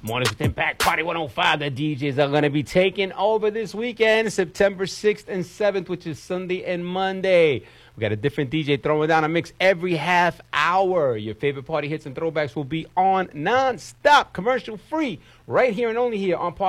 Mornings with Impact Party 105. The DJs are going to be taking over this weekend, September 6th and 7th, which is Sunday and Monday. We got a different DJ throwing down a mix every half hour. Your favorite party hits and throwbacks will be on non-stop, commercial free, right here and only here on Party